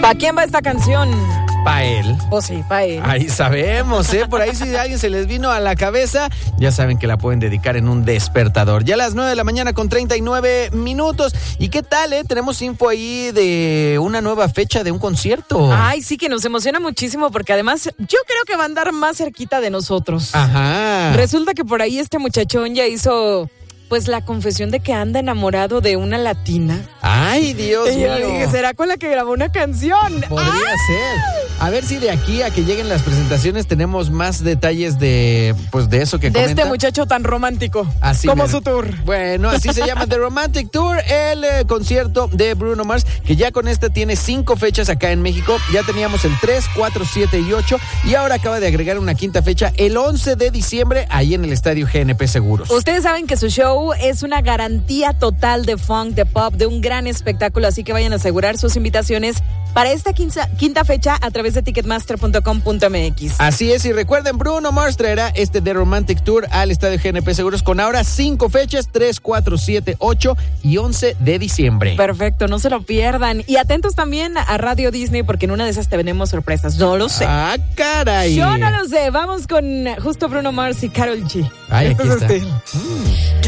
¿Para quién va esta canción? Pa' él. Oh, sí, pa' él. Ahí sabemos, por ahí si a alguien se les vino a la cabeza, ya saben que la pueden dedicar en un despertador. Ya a las 9 de la mañana con 39 minutos. ¿Y qué tal, Tenemos info ahí de una nueva fecha de un concierto. Ay, sí, que nos emociona muchísimo porque además yo creo que va a andar más cerquita de nosotros. Ajá. Resulta que por ahí este muchachón ya hizo pues la confesión de que anda enamorado de una latina. Ay, Dios y yo mío. dije, ¿será con la que grabó una canción? Podría ser. A ver si de aquí a que lleguen las presentaciones tenemos más detalles de eso que de comenta. este muchacho tan romántico. Así como mero. su tour. Bueno, así se llama The Romantic Tour, el concierto de Bruno Mars, que ya con esta tiene 5 fechas acá en México. Ya teníamos el 3, 4, 7 y 8 y ahora acaba de agregar una quinta fecha el 11 de diciembre ahí en el estadio GNP Seguros. Ustedes saben que su show es una garantía total de funk, de pop, de un gran espectáculo, así que vayan a asegurar sus invitaciones para esta quinta fecha a través de ticketmaster.com.mx. Así es, y recuerden, Bruno Mars traerá The Romantic Tour al estadio GNP Seguros con ahora 5 fechas, 3, 4, 7, 8 y 11 de diciembre. Perfecto, no se lo pierdan. Y atentos también a Radio Disney porque en una de esas te venimos sorpresas. No lo sé. ¡Ah, caray! Yo no lo sé. Vamos con justo Bruno Mars y Karol G. Ay, aquí está.